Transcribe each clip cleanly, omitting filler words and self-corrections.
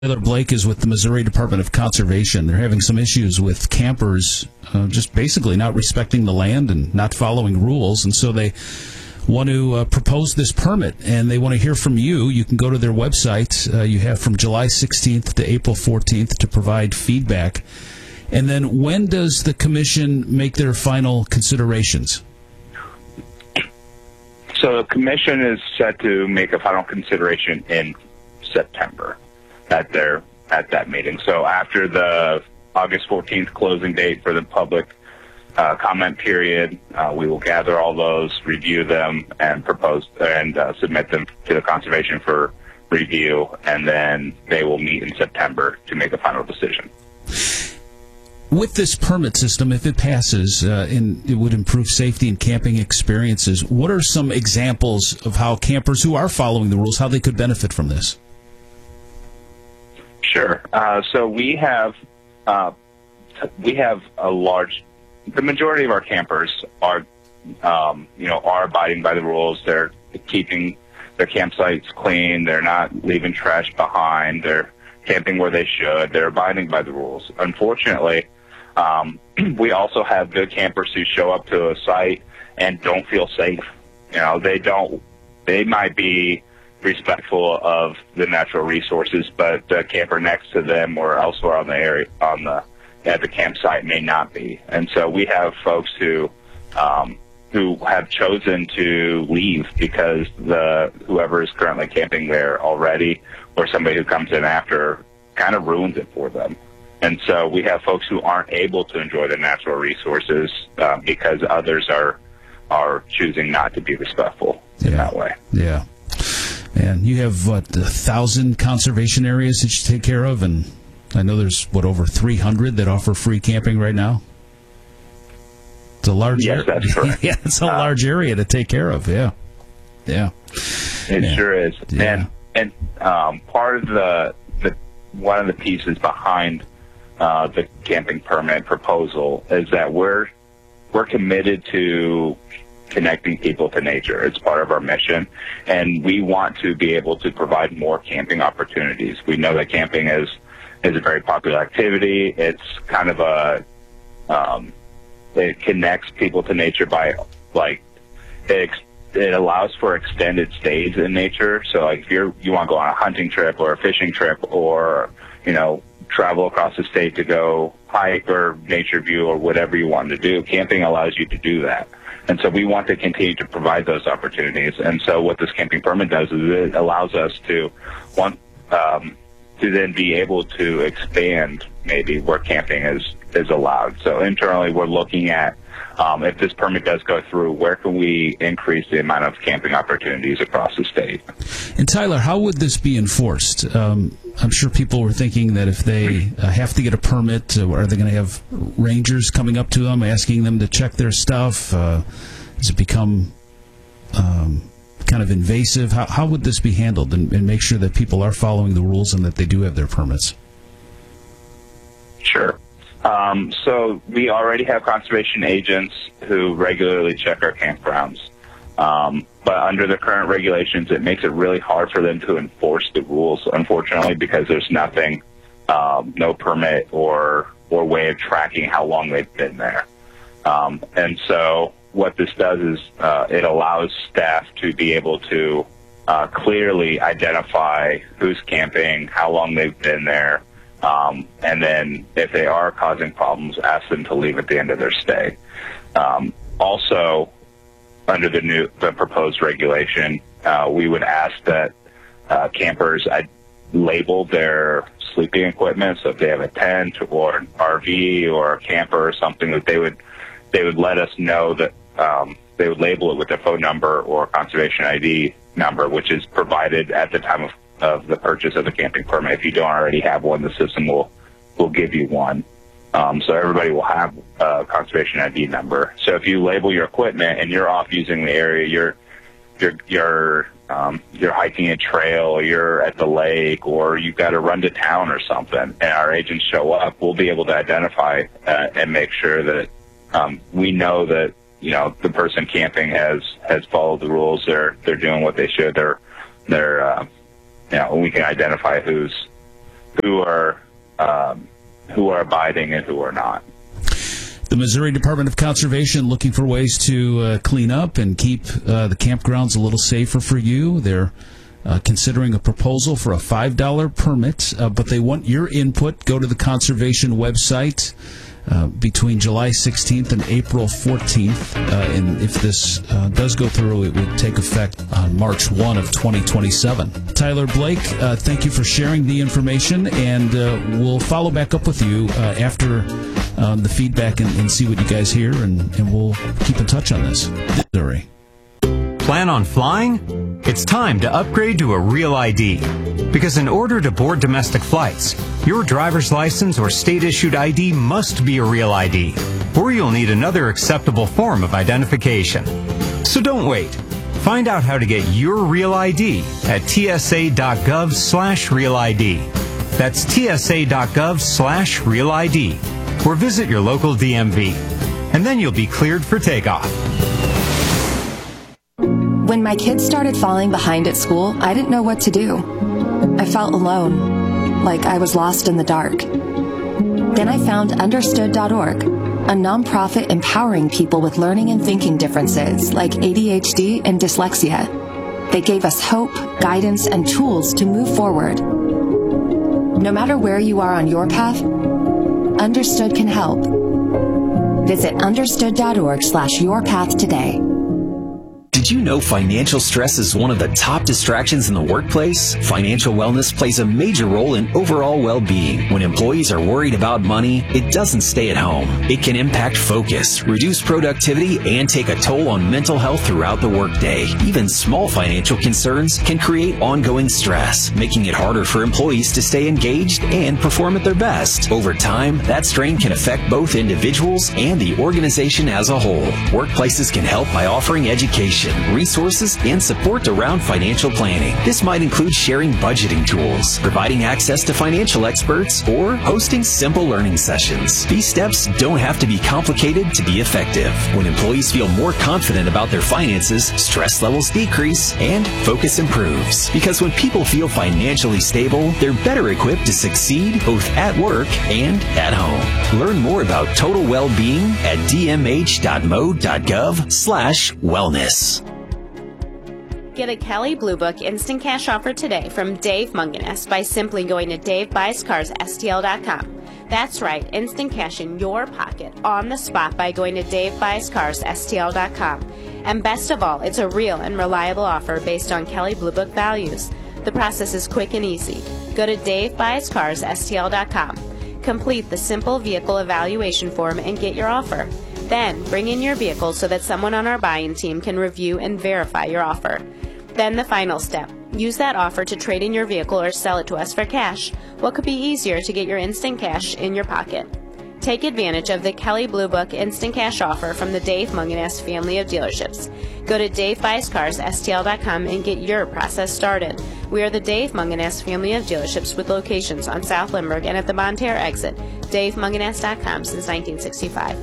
Tyler Blake is with the Missouri Department of Conservation. They're having some issues with campers just basically not respecting the land and not following rules, and so they want to propose this permit, and they want to hear from you. You can go to their website. You have from July 16th to April 14th to provide feedback. And then when does the commission make their final considerations? So the commission is set to make a final consideration in September at that meeting. So after the August 14th closing date for the public comment period, we will gather all those, review them, and propose and submit them to the conservation for review, and then they will meet in September to make a final decision. With this permit system, if it passes, it would improve safety and camping experiences. What are some examples of how campers who are following the rules, how they could benefit from this? Sure. So we have a large. The majority of our campers are abiding by the rules. They're keeping their campsites clean. They're not leaving trash behind. They're camping where they should. They're abiding by the rules. Unfortunately, we also have good campers who show up to a site and don't feel safe. They might be respectful of the natural resources, but the camper next to them or elsewhere on the area at the campsite may not be. And so we have folks who have chosen to leave because whoever is currently camping there already, or somebody who comes in after, kind of ruins it for them. And so we have folks who aren't able to enjoy the natural resources because others are choosing not to be respectful in that way. Yeah. And you have, 1,000 conservation areas that you take care of, and I know there's, over 300 that offer free camping right now? It's a large area. Yes, that's correct. Yeah, it's a large area to take care of, yeah. It sure is. Yeah. And part of one of the pieces behind the camping permit proposal is that we're committed to connecting people to nature. It's part of our mission, and we want to be able to provide more camping opportunities. We know that camping is a very popular activity. It's kind of it connects people to nature by, it allows for extended stays in nature. So, if you want to go on a hunting trip or a fishing trip, or travel across the state to go hike or nature view or whatever you want to do, camping allows you to do that. And so we want to continue to provide those opportunities. And so what this camping permit does is it allows us to then be able to expand maybe where camping is allowed. So internally we're looking at if this permit does go through, where can we increase the amount of camping opportunities across the state? And Tyler, how would this be enforced? I'm sure people were thinking that if they have to get a permit, are they going to have rangers coming up to them, asking them to check their stuff? Does it become kind of invasive? How would this be handled and make sure that people are following the rules and that they do have their permits? Sure. So we already have conservation agents who regularly check our campgrounds. But under the current regulations, it makes it really hard for them to enforce the rules, unfortunately, because there's nothing, no permit or way of tracking how long they've been there. And so what this does is it allows staff to be able to clearly identify who's camping, how long they've been there, and then if they are causing problems, ask them to leave at the end of their stay. Also, under the proposed regulation, we would ask that campers label their sleeping equipment. So if they have a tent or an RV or a camper or something, that they would let us know that they would label it with their phone number or conservation ID number, which is provided at the time of the purchase of the camping permit. If you don't already have one, the system will give you one. So everybody will have a conservation ID number. So if you label your equipment and you're off using the area, you're hiking a trail, or you're at the lake, or you've got to run to town or something, and our agents show up, we'll be able to identify and make sure that we know that the person camping has followed the rules. They're doing what they should. We can identify who's abiding and who are not. The Missouri Department of Conservation looking for ways to clean up and keep the campgrounds a little safer for you. They're considering a proposal for a $5 permit, but they want your input. Go to the conservation website between July 16th and April 14th. And if this does go through, it would take effect on March 1 of 2027. Tyler Blake, thank you for sharing the information, and we'll follow back up with you after the feedback and see what you guys hear, and we'll keep in touch on this. Missouri. Plan on flying? It's time to upgrade to a Real ID. Because in order to board domestic flights, your driver's license or state-issued ID must be a Real ID, or you'll need another acceptable form of identification. So don't wait. Find out how to get your Real ID at tsa.gov/Real ID. That's tsa.gov/Real ID. Or visit your local DMV. And then you'll be cleared for takeoff. When my kids started falling behind at school, I didn't know what to do. I felt alone, like I was lost in the dark. Then I found Understood.org, a nonprofit empowering people with learning and thinking differences like ADHD and dyslexia. They gave us hope, guidance, and tools to move forward. No matter where you are on your path, Understood can help. Visit Understood.org/yourpath today. Did you know financial stress is one of the top distractions in the workplace? Financial wellness plays a major role in overall well-being. When employees are worried about money, it doesn't stay at home. It can impact focus, reduce productivity, and take a toll on mental health throughout the workday. Even small financial concerns can create ongoing stress, making it harder for employees to stay engaged and perform at their best. Over time, that strain can affect both individuals and the organization as a whole. Workplaces can help by offering education, resources, and support around financial planning. This might include sharing budgeting tools, providing access to financial experts, or hosting simple learning sessions. These steps don't have to be complicated to be effective. When employees feel more confident about their finances, stress levels decrease and focus improves. Because when people feel financially stable, they're better equipped to succeed both at work and at home. Learn more about total well-being at dmh.mo.gov/wellness. Get a Kelley Blue Book instant cash offer today from Dave Mungenast by simply going to DaveBuysCarsSTL.com. That's right, instant cash in your pocket on the spot by going to DaveBuysCarsSTL.com. And best of all, it's a real and reliable offer based on Kelley Blue Book values. The process is quick and easy. Go to DaveBuysCarsSTL.com. Complete the simple vehicle evaluation form and get your offer. Then, bring in your vehicle so that someone on our buying team can review and verify your offer. Then the final step. Use that offer to trade in your vehicle or sell it to us for cash. What could be easier to get your instant cash in your pocket? Take advantage of the Kelley Blue Book instant cash offer from the Dave Mungenast family of dealerships. Go to DaveBuysCarsSTL.com and get your process started. We are the Dave Mungenast family of dealerships with locations on South Lindbergh and at the Bonne Terre exit. DaveMungenast.com since 1965.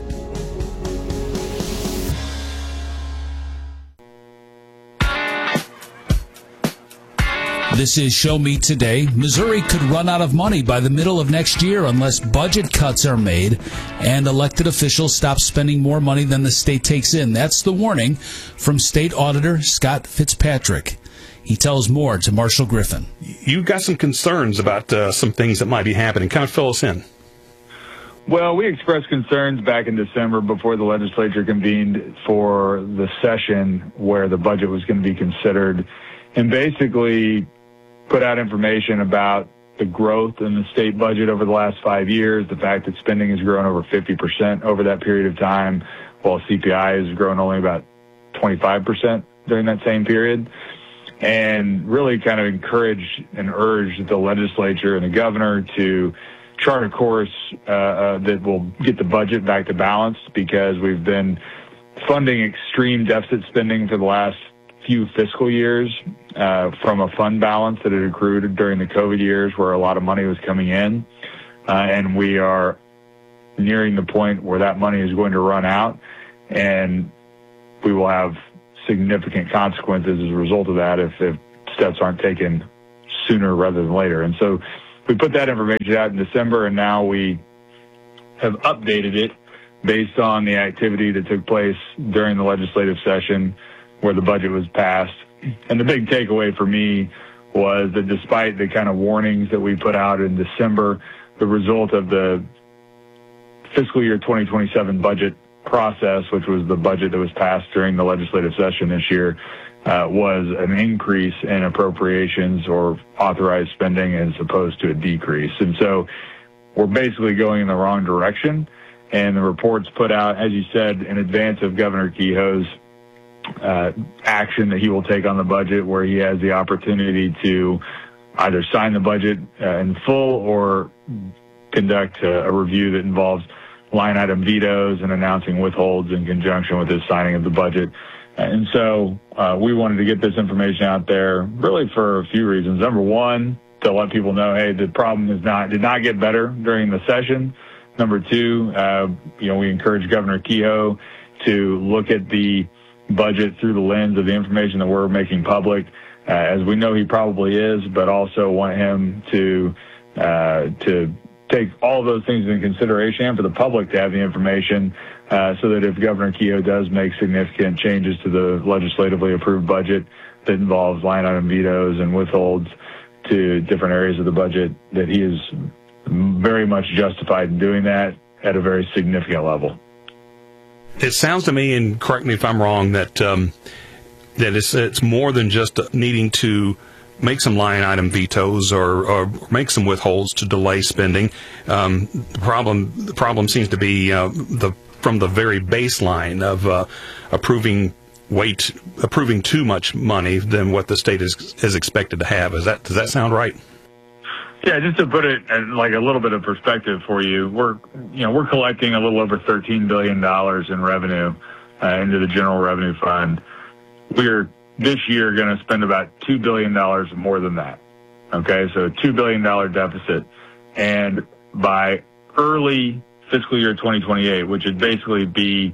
This is Show Me Today. Missouri could run out of money by the middle of next year unless budget cuts are made and elected officials stop spending more money than the state takes in. That's the warning from State Auditor Scott Fitzpatrick. He tells more to Marshall Griffin. You've got some concerns about some things that might be happening. Kind of fill us in. Well, we expressed concerns back in December before the legislature convened for the session where the budget was going to be considered, and basically put out information about the growth in the state budget over the last 5 years, the fact that spending has grown over 50% over that period of time, while CPI has grown only about 25% during that same period, and really kind of encourage and urge the legislature and the governor to chart a course that will get the budget back to balance, because we've been funding extreme deficit spending for the last few fiscal years from a fund balance that had accrued during the COVID years where a lot of money was coming in. And we are nearing the point where that money is going to run out, and we will have significant consequences as a result of that if steps aren't taken sooner rather than later. And so we put that information out in December, and now we have updated it based on the activity that took place during the legislative session where the budget was passed. And the big takeaway for me was that despite the kind of warnings that we put out in December, the result of the fiscal year 2027 budget process, which was the budget that was passed during the legislative session this year, was an increase in appropriations or authorized spending as opposed to a decrease. And so we're basically going in the wrong direction. And the reports put out, as you said, in advance of Governor Kehoe's action that he will take on the budget, where he has the opportunity to either sign the budget in full or conduct a review that involves line item vetoes and announcing withholds in conjunction with his signing of the budget. And so we wanted to get this information out there really for a few reasons. Number one, to let people know, hey, the problem did not get better during the session. Number two, we encourage Governor Kehoe to look at the budget through the lens of the information that we're making public, as we know he probably is, but also want him to take all of those things into consideration and for the public to have the information so that if Governor Kehoe does make significant changes to the legislatively approved budget that involves line item vetoes and withholds to different areas of the budget, that he is very much justified in doing that at a very significant level. It sounds to me, and correct me if I'm wrong, that it's more than just needing to make some line item vetoes or make some withholds to delay spending. The problem seems to be from the very baseline of approving too much money than what the state is expected to have. Does that sound right? Yeah, just to put it in like a little bit of perspective for you, we're collecting a little over $13 billion in revenue into the General Revenue Fund. We're this year going to spend about $2 billion more than that. Okay, so a $2 billion deficit. And by early fiscal year 2028, which would basically be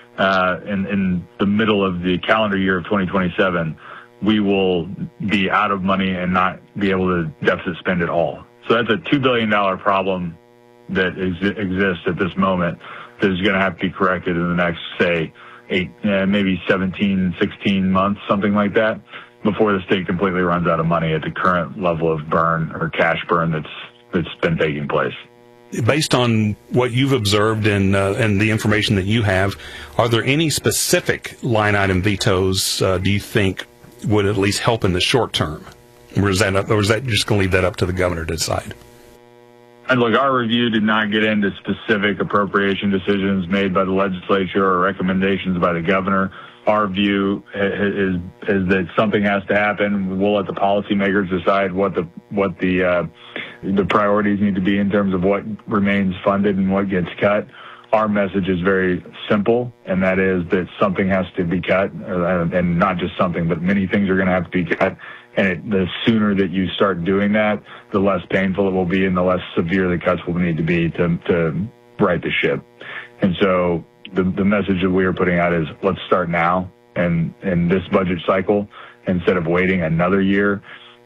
in the middle of the calendar year of 2027, we will be out of money and not be able to deficit spend at all. So that's a $2 billion problem that exists at this moment that is going to have to be corrected in the next, say, 8, maybe 17, 16 months, something like that, before the state completely runs out of money at the current level of burn or cash burn that's been taking place. Based on what you've observed and the information that you have, are there any specific line item vetoes do you think would at least help in the short term? Or is that just going to leave that up to the governor to decide? And look, our review did not get into specific appropriation decisions made by the legislature or recommendations by the governor. Our view is that something has to happen. We'll let the policymakers decide what the priorities need to be in terms of what remains funded and what gets cut. Our message is very simple, and that is that something has to be cut, and not just something, but many things are going to have to be cut. And the sooner that you start doing that, the less painful it will be and the less severe the cuts will need to be to right the ship. And so the message that we are putting out is let's start now and in this budget cycle instead of waiting another year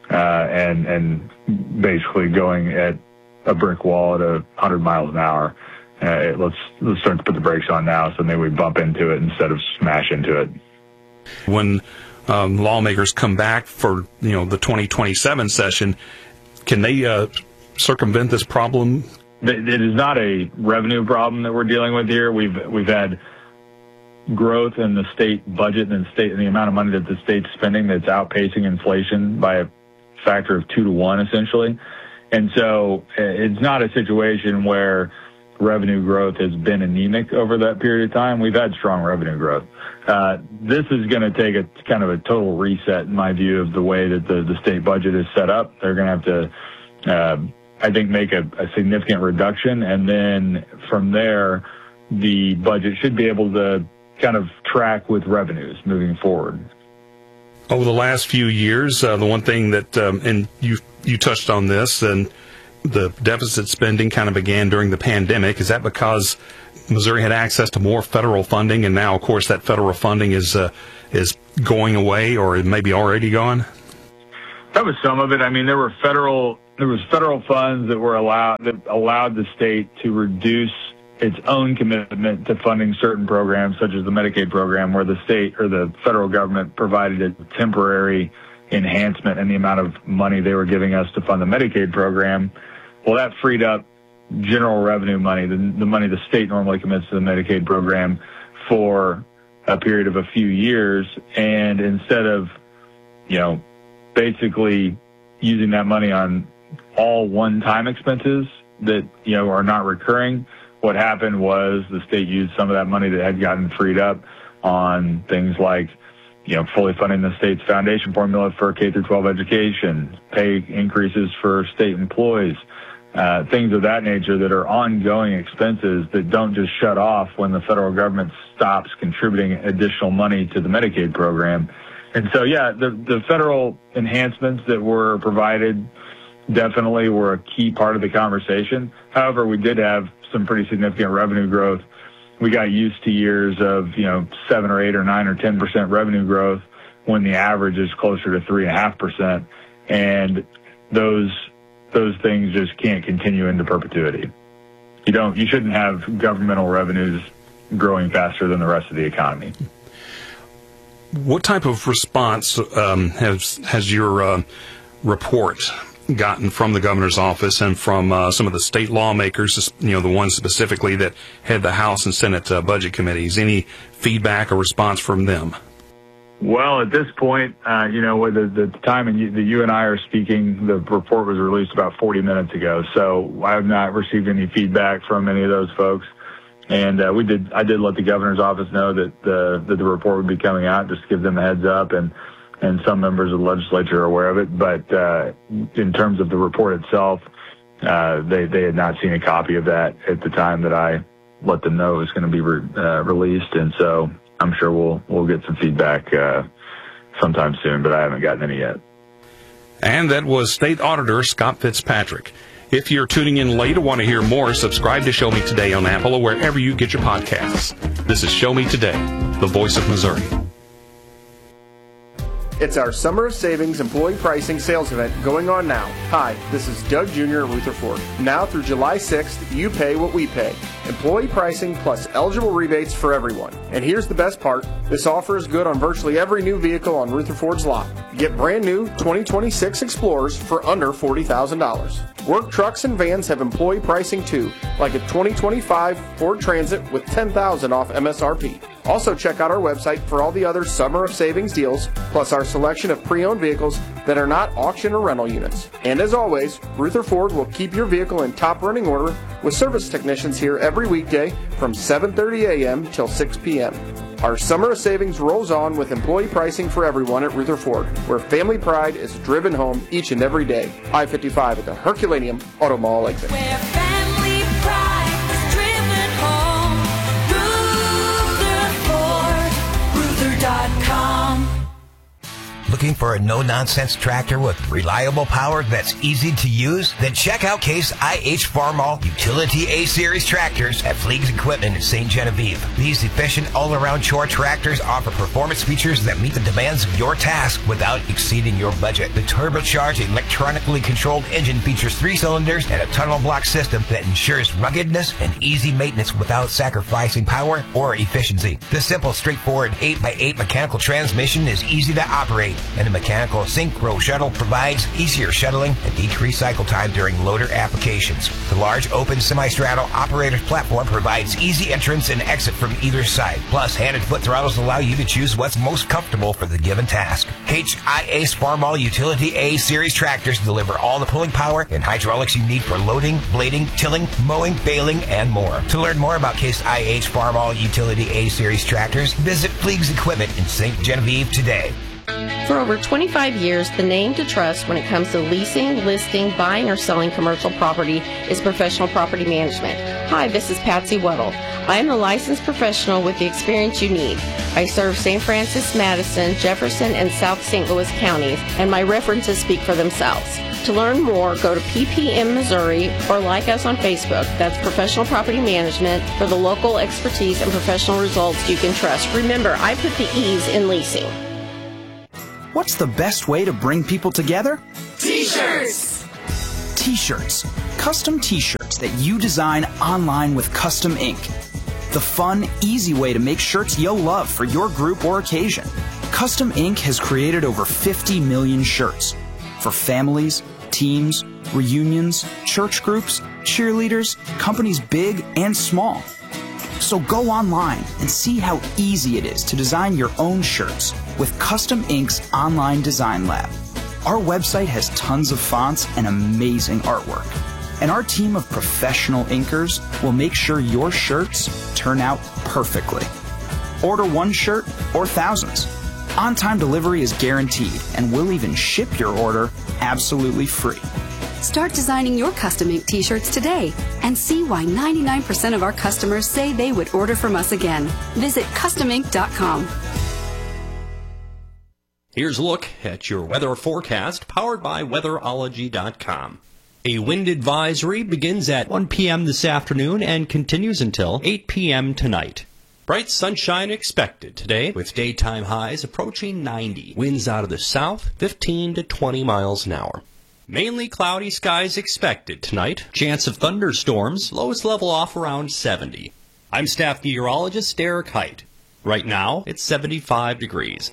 and basically going at a brick wall at 100 miles an hour. Let's start to put the brakes on now so maybe we bump into it instead of smash into it. When lawmakers come back for the 2027 session, can they circumvent this problem? It is not a revenue problem that we're dealing with here. We've had growth in the state budget and the amount of money that the state's spending that's outpacing inflation by a factor of 2 to 1, essentially. And so it's not a situation where revenue growth has been anemic over that period of time. We've had strong revenue growth. This is going to take a kind of a total reset, in my view, of the way that the state budget is set up. They're going to have to, I think, make a significant reduction, and then from there, the budget should be able to kind of track with revenues moving forward. Over the last few years, the one thing that, and you touched on this, and the deficit spending kind of began during the pandemic. Is that because Missouri had access to more federal funding, and now, of course, that federal funding is going away or maybe already gone? That was some of it. I mean, there were federal there was federal funds that allowed the state to reduce its own commitment to funding certain programs, such as the Medicaid program, where the state or the federal government provided a temporary enhancement in the amount of money they were giving us to fund the Medicaid program. Well, that freed up general revenue money, the money the state normally commits to the Medicaid program, for a period of a few years. And instead of, basically using that money on all one-time expenses that, are not recurring, what happened was the state used some of that money that had gotten freed up on things like, fully funding the state's foundation formula for K-12 education, pay increases for state employees, things of that nature that are ongoing expenses that don't just shut off when the federal government stops contributing additional money to the Medicaid program. And so, the federal enhancements that were provided definitely were a key part of the conversation. However, we did have some pretty significant revenue growth. We got used to years of, 7 or 8 or 9 or 10% revenue growth when the average is closer to 3.5%. And those things just can't continue into perpetuity. You shouldn't have governmental revenues growing faster than the rest of the economy. What type of response has your report gotten from the governor's office and from some of the state lawmakers, the ones specifically that head the House and Senate budget committees? Any feedback or response from them? Well, at this point, with the time that you and I are speaking, the report was released about 40 minutes ago. So I have not received any feedback from any of those folks. And I did let the governor's office know that the report would be coming out, just to give them a heads up, and some members of the legislature are aware of it. But in terms of the report itself, they had not seen a copy of that at the time that I let them know it was going to be released. And so I'm sure we'll get some feedback sometime soon, but I haven't gotten any yet. And that was State Auditor Scott Fitzpatrick. If you're tuning in late or want to hear more, subscribe to Show Me Today on Apple or wherever you get your podcasts. This is Show Me Today, the voice of Missouri. It's our Summer of Savings employee pricing sales event going on now. Hi, this is Doug Jr. at Rutherford. Now through July 6th, you pay what we pay. Employee pricing plus eligible rebates for everyone. And here's the best part. This offer is good on virtually every new vehicle on Rutherford's lot. Get brand new 2026 Explorers for under $40,000. Work trucks and vans have employee pricing too, like a 2025 Ford Transit with $10,000 off MSRP. Also check out our website for all the other Summer of Savings deals, plus our selection of pre-owned vehicles that are not auction or rental units. And as always, Rutherford will keep your vehicle in top running order with service technicians here every weekday from 7:30 a.m. till 6 p.m. Our Summer of Savings rolls on with employee pricing for everyone at Rutherford, where family pride is driven home each and every day. I-55 at the Herculaneum Auto Mall, Lakeland. Where family pride is driven home. Rutherford, Ruther.com. Looking for a no-nonsense tractor with reliable power that's easy to use? Then check out Case IH Farmall Utility A-Series tractors at Fleegs Equipment in St. Genevieve. These efficient all-around chore tractors offer performance features that meet the demands of your task without exceeding your budget. The turbocharged, electronically controlled engine features 3 cylinders and a tunnel block system that ensures ruggedness and easy maintenance without sacrificing power or efficiency. The simple, straightforward 8x8 mechanical transmission is easy to operate, and a mechanical synchro shuttle provides easier shuttling and decreased cycle time during loader applications. The large open semi-straddle operator's platform provides easy entrance and exit from either side. Plus, hand and foot throttles allow you to choose what's most comfortable for the given task. HIA's Farmall Utility A-Series tractors deliver all the pulling power and hydraulics you need for loading, blading, tilling, mowing, baling, and more. To learn more about Case IH Farmall Utility A-Series tractors, visit Fleegs Equipment in St. Genevieve today. For over 25 years, the name to trust when it comes to leasing, listing, buying, or selling commercial property is Professional Property Management. Hi, this is Patsy Weddle. I am the licensed professional with the experience you need. I serve St. Francis, Madison, Jefferson, and South St. Louis counties, and my references speak for themselves. To learn more, go to PPM Missouri or like us on Facebook. That's Professional Property Management for the local expertise and professional results you can trust. Remember, I put the E's in leasing. What's the best way to bring people together? T-shirts! T-shirts. Custom T-shirts that you design online with custom ink. The fun, easy way to make shirts you'll love for your group or occasion. Custom Ink has created over 50 million shirts for families, teams, reunions, church groups, cheerleaders, companies big and small. So go online and see how easy it is to design your own shirts with Custom Ink's online design lab. Our website has tons of fonts and amazing artwork. And our team of professional inkers will make sure your shirts turn out perfectly. Order one shirt or thousands. On-time delivery is guaranteed, and we'll even ship your order absolutely free. Start designing your custom ink t-shirts today and see why 99% of our customers say they would order from us again. Visit customink.com. Here's a look at your weather forecast powered by weatherology.com. A wind advisory begins at 1 p.m. this afternoon and continues until 8 p.m. tonight. Bright sunshine expected today with daytime highs approaching 90. Winds out of the south, 15 to 20 miles an hour. Mainly cloudy skies expected tonight. Chance of thunderstorms, lows level off around 70. I'm staff meteorologist Derek Height. Right now, it's 75 degrees.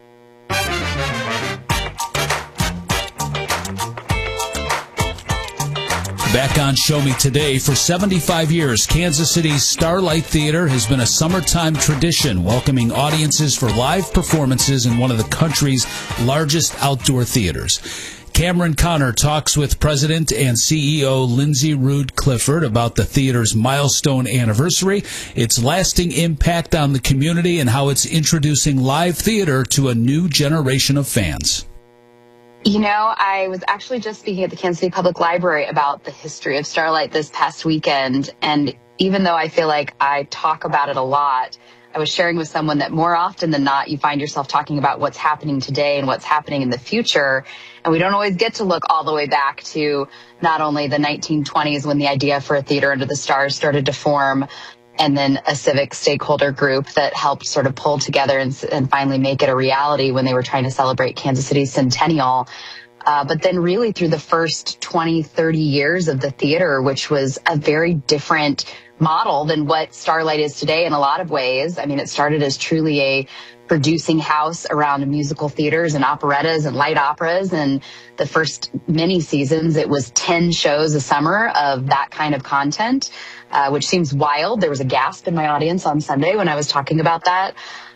Back on Show Me Today, for 75 years, Kansas City's Starlight Theater has been a summertime tradition, welcoming audiences for live performances in one of the country's largest outdoor theaters. Cameron Connor talks with President and CEO Lindsay Rood Clifford about the theater's milestone anniversary, its lasting impact on the community, and how it's introducing live theater to a new generation of fans. You know, I was actually just speaking at the Kansas City Public Library about the history of Starlight this past weekend, and even though I feel like I talk about it a lot, I was sharing with someone that more often than not, you find yourself talking about what's happening today and what's happening in the future, and we don't always get to look all the way back to not only the 1920s when the idea for a theater under the stars started to form, and then a civic stakeholder group that helped sort of pull together and finally make it a reality when they were trying to celebrate Kansas City's centennial. But then really through the first 20, 30 years of the theater, which was a very different model than what Starlight is today in a lot of ways. I mean, it started as truly a producing house around musical theaters and operettas and light operas. And the first many seasons, it was 10 shows a summer of that kind of content, which seems wild. There was a gasp in my audience on Sunday when I was talking about that.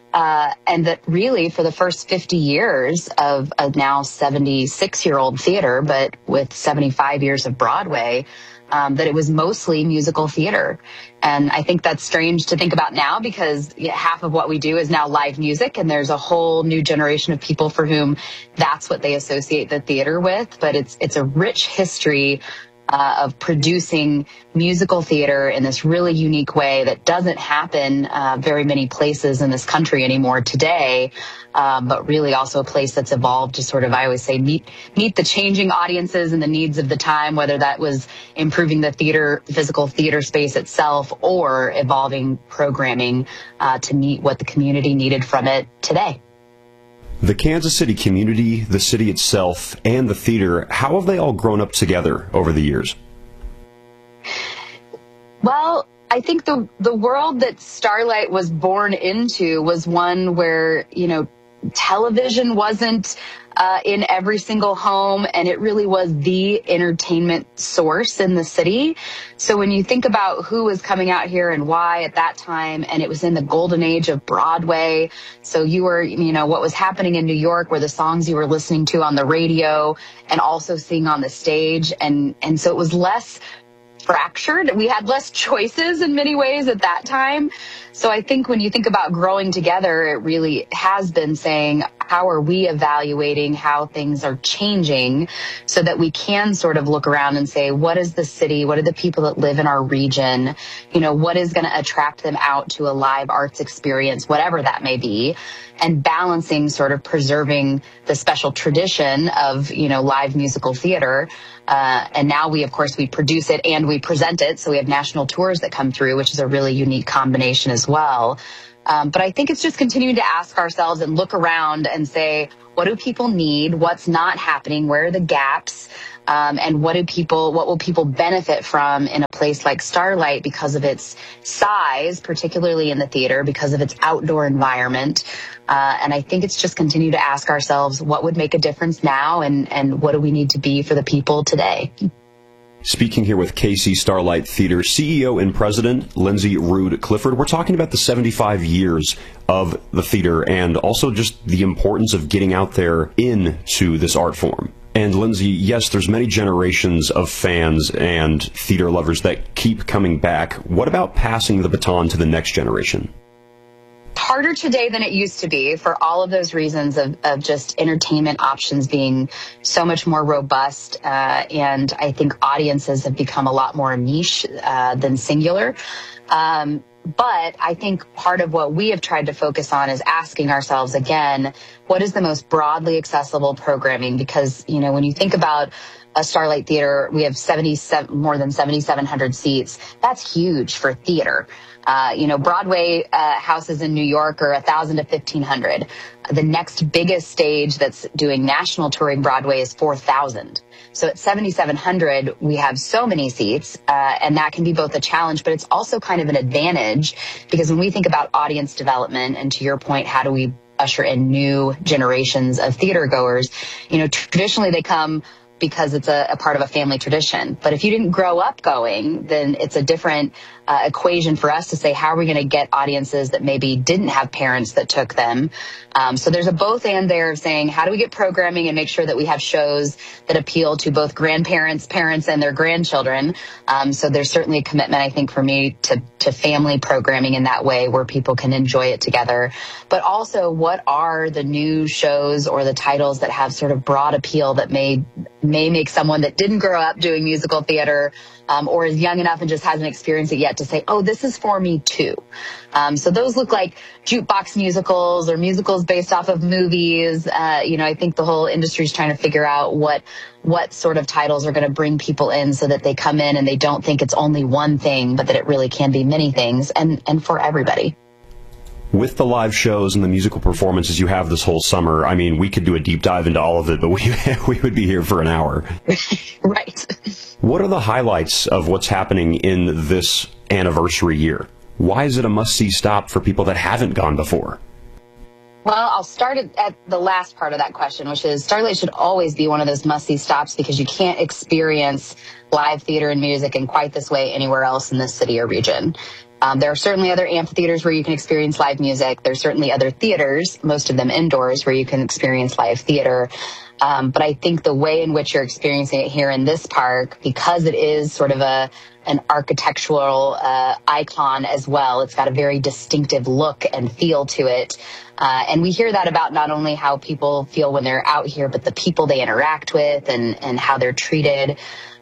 And that really for the first 50 years of a now 76-year-old theater, but with 75 years of Broadway, that it was mostly musical theater. And I think that's strange to think about now because half of what we do is now live music, and there's a whole new generation of people for whom that's what they associate the theater with. But it's a rich history of producing musical theater in this really unique way that doesn't happen very many places in this country anymore today, but really also a place that's evolved to sort of, I always say, meet the changing audiences and the needs of the time, whether that was improving the theater, physical theater space itself, or evolving programming to meet what the community needed from it today. The Kansas City community, the city itself, and the theater, how have they all grown up together over the years? Well, I think the world that Starlight was born into was one where, you know, television wasn't in every single home, and it really was the entertainment source in the city. So when you think about who was coming out here and why at that time, and it was in the golden age of Broadway. So you were, you know, what was happening in New York were the songs you were listening to on the radio and also seeing on the stage. And so it was less fractured. We had less choices in many ways at that time. So I think when you think about growing together, it really has been saying, how are we evaluating how things are changing so that we can sort of look around and say, what is the city? What are the people that live in our region? You know, what is going to attract them out to a live arts experience, whatever that may be, and balancing sort of preserving the special tradition of, you know, live musical theater. And now we, of course, we produce it and we present it. So we have national tours that come through, which is a really unique combination as well. But I think it's just continuing to ask ourselves and look around and say, what do people need? What's not happening? Where are the gaps? and what will people benefit from in a place like Starlight because of its size, particularly in the theater, because of its outdoor environment. And I think it's just continue to ask ourselves what would make a difference now, and what do we need to be for the people today. Speaking here with KC Starlight Theater CEO and President Lindsay Rude Clifford, we're talking about the 75 years of the theater and also just the importance of getting out there into this art form. And Lindsay, yes, there's many generations of fans and theater lovers that keep coming back. What about passing the baton to the next generation? Harder today than it used to be for all of those reasons of just entertainment options being so much more robust. And I think audiences have become a lot more niche than singular. But I think part of what we have tried to focus on is asking ourselves again, what is the most broadly accessible programming? Because, when you think about a Starlight Theater, we have more than 7,700 seats. That's huge for theater. Broadway houses in New York are 1,000 to 1,500. The next biggest stage that's doing national touring Broadway is 4,000. So at 7,700, we have so many seats, and that can be both a challenge, but it's also kind of an advantage, because when we think about audience development, and to your point, how do we usher in new generations of theater goers? Traditionally they come because it's a part of a family tradition. But if you didn't grow up going, then it's a different equation for us to say, how are we going to get audiences that maybe didn't have parents that took them? So there's a both and there of saying, how do we get programming and make sure that we have shows that appeal to both grandparents, parents, and their grandchildren? So there's certainly a commitment, I think, for me to family programming in that way where people can enjoy it together. But also, what are the new shows or the titles that have sort of broad appeal that may make someone that didn't grow up doing musical theater or is young enough and just hasn't experienced it yet to say, oh, this is for me too. So those look like jukebox musicals or musicals based off of movies. I think the whole industry is trying to figure out what sort of titles are going to bring people in so that they come in and they don't think it's only one thing, but that it really can be many things and for everybody. With the live shows and the musical performances you have this whole summer, I mean, we could do a deep dive into all of it, but we would be here for an hour. Right. What are the highlights of what's happening in this anniversary year? Why is it a must-see stop for people that haven't gone before? Well, I'll start at the last part of that question, which is Starlight should always be one of those must-see stops because you can't experience live theater and music in quite this way anywhere else in this city or region. There are certainly other amphitheaters where you can experience live music. There's certainly other theaters, most of them indoors, where you can experience live theater. But I think the way in which you're experiencing it here in this park, because it is sort of an architectural icon as well, it's got a very distinctive look and feel to it. And we hear that about not only how people feel when they're out here, but the people they interact with and how they're treated.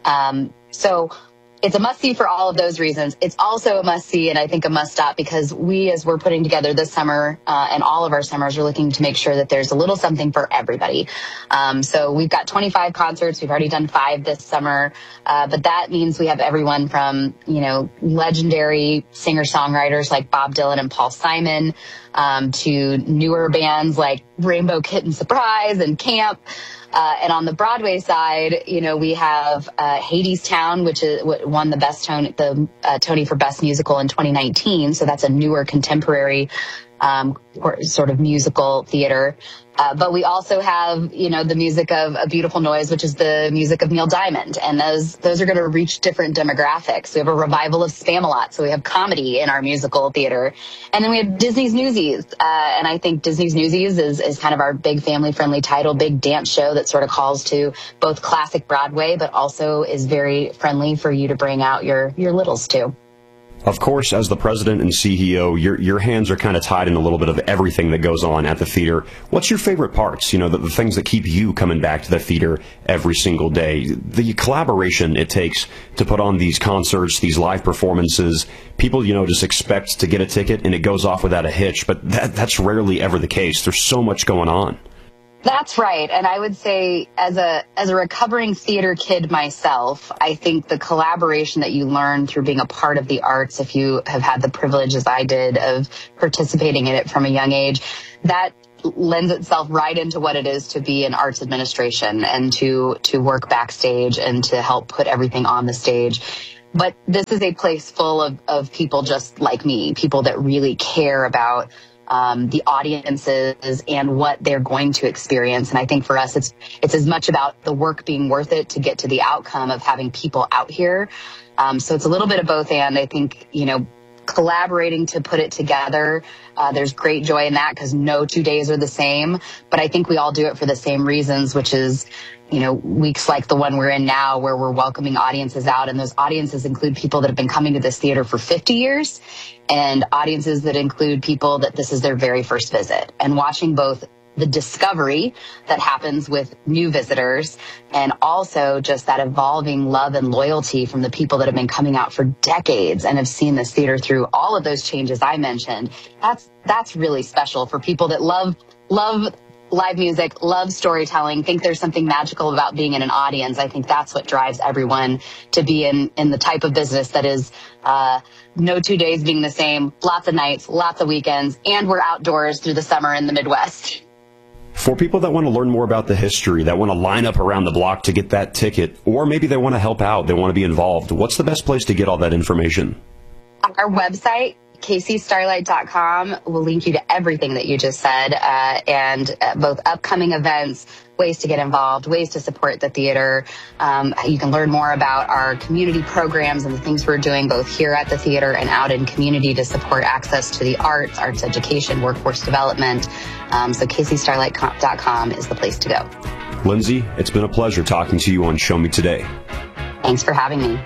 So it's a must-see for all of those reasons. It's also a must-see and I think a must-stop because we, as we're putting together this summer and all of our summers, are looking to make sure that there's a little something for everybody. So we've got 25 concerts. We've already done 5 this summer. But that means we have everyone from, legendary singer-songwriters like Bob Dylan and Paul Simon to newer bands like Rainbow Kitten Surprise and Camp. And on the Broadway side, we have Hadestown, which won the Tony for Best Musical in 2019. So that's a newer contemporary sort of musical theater. But we also have, the music of A Beautiful Noise, which is the music of Neil Diamond. And those are going to reach different demographics. We have a revival of Spamalot. So we have comedy in our musical theater. And then we have Disney's Newsies. And I think Disney's Newsies is kind of our big family-friendly title, big dance show that sort of calls to both classic Broadway, but also is very friendly for you to bring out your littles to. Of course, as the president and CEO, your hands are kind of tied in a little bit of everything that goes on at the theater. What's your favorite parts? The things that keep you coming back to the theater every single day. The collaboration it takes to put on these concerts, these live performances. People, just expect to get a ticket and it goes off without a hitch, but that's rarely ever the case. There's so much going on. That's right. And I would say as a recovering theater kid myself, I think the collaboration that you learn through being a part of the arts, if you have had the privilege as I did of participating in it from a young age, that lends itself right into what it is to be in arts administration and to work backstage and to help put everything on the stage. But this is a place full of people just like me, people that really care about the audiences and what they're going to experience. And I think for us, it's as much about the work being worth it to get to the outcome of having people out here. So it's a little bit of both. And I think, collaborating to put it together, there's great joy in that because no 2 days are the same. But I think we all do it for the same reasons, which is, weeks like the one we're in now where we're welcoming audiences out. And those audiences include people that have been coming to this theater for 50 years and audiences that include people that this is their very first visit. And watching both the discovery that happens with new visitors and also just that evolving love and loyalty from the people that have been coming out for decades and have seen this theater through all of those changes I mentioned. That's really special for people that love live music, love storytelling, think there's something magical about being in an audience. I think that's what drives everyone to be in the type of business that is no 2 days being the same, lots of nights, lots of weekends, and we're outdoors through the summer in the Midwest. For people that want to learn more about the history, that want to line up around the block to get that ticket, or maybe they want to help out, they want to be involved, what's the best place to get all that information? Our website, kcstarlight.com, will link you to everything that you just said, and both upcoming events, ways to get involved, ways to support the theater. You can learn more about our community programs and the things we're doing both here at the theater and out in community to support access to the arts education, workforce development. So kcstarlight.com is the place to go. Lindsay, it's been a pleasure talking to you on Show Me Today. Thanks for having me.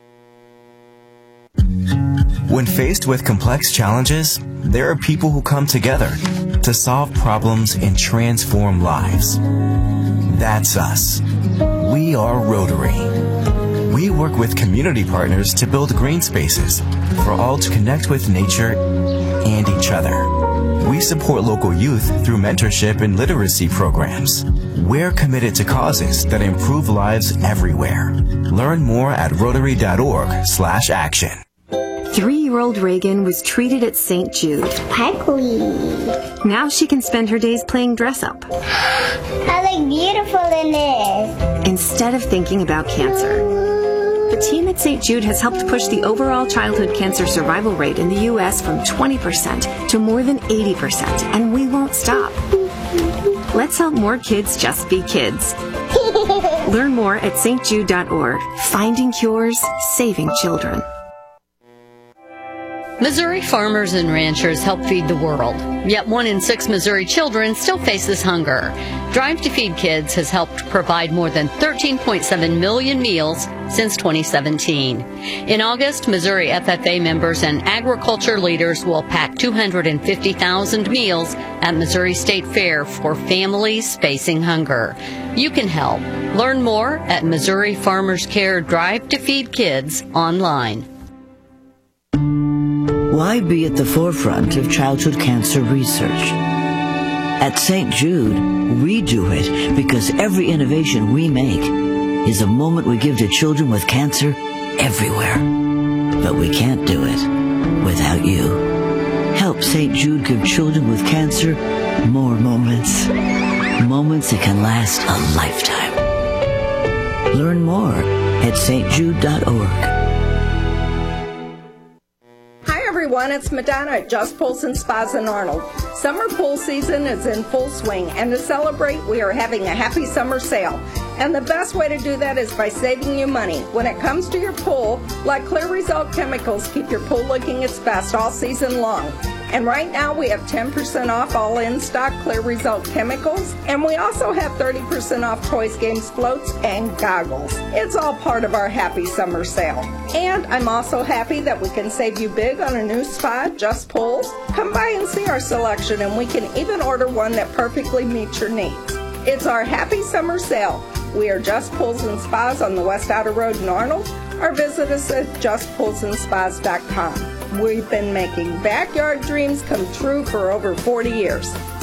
When faced with complex challenges, there are people who come together to solve problems and transform lives. That's us. We are Rotary. We work with community partners to build green spaces for all to connect with nature and each other. We support local youth through mentorship and literacy programs. We're committed to causes that improve lives everywhere. Learn more at rotary.org/action. 3-year-old Reagan was treated at St. Jude. Now she can spend her days playing dress-up. I look beautiful in this. Instead of thinking about cancer. The team at St. Jude has helped push the overall childhood cancer survival rate in the U.S. from 20% to more than 80%, and we won't stop. Let's help more kids just be kids. Learn more at stjude.org. Finding cures, saving children. Missouri farmers and ranchers help feed the world, yet 1 in 6 Missouri children still faces hunger. Drive to Feed Kids has helped provide more than 13.7 million meals since 2017. In August, Missouri FFA members and agriculture leaders will pack 250,000 meals at Missouri State Fair for families facing hunger. You can help. Learn more at Missouri Farmers Care Drive to Feed Kids online. Why be at the forefront of childhood cancer research? At St. Jude, we do it because every innovation we make is a moment we give to children with cancer everywhere. But we can't do it without you. Help St. Jude give children with cancer more moments. Moments that can last a lifetime. Learn more at stjude.org. Everyone, it's Madonna at Just Pools and Spas in Arnold. Summer pool season is in full swing, and to celebrate, we are having a happy summer sale. And the best way to do that is by saving you money. When it comes to your pool, let Clear Result Chemicals keep your pool looking its best all season long. And right now we have 10% off all in-stock Clear Result chemicals, and we also have 30% off toys, games, floats, and goggles. It's all part of our happy summer sale. And I'm also happy that we can save you big on a new spa, Just Pools. Come by and see our selection, and we can even order one that perfectly meets your needs. It's our happy summer sale. We are Just Pools and Spas on the West Outer Road in Arnold, or visit us at justpoolsandspas.com. We've been making backyard dreams come true for over 40 years.